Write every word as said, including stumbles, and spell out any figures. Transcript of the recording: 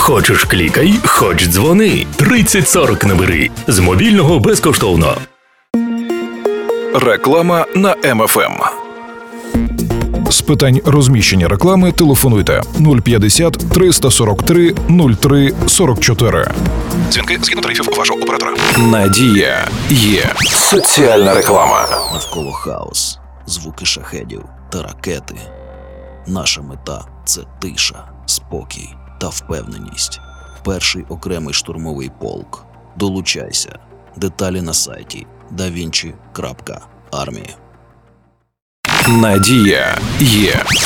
Хочеш клікай, хоч дзвони. тридцять сорок набери. З мобільного безкоштовно. Реклама на Ем Еф Ем. З питань розміщення реклами телефонуйте нуль п'ятдесят триста сорок три нуль три сорок чотири. Дзвінки згідно тарифів вашого оператора. Надія є. Соціальна реклама. Навколо хаос, звуки шахедів та ракети. Наша мета – це тиша, спокій та впевненість. Перший окремий штурмовий полк. Долучайся. Деталі на сайті да вінчі крапка армія. Надія є.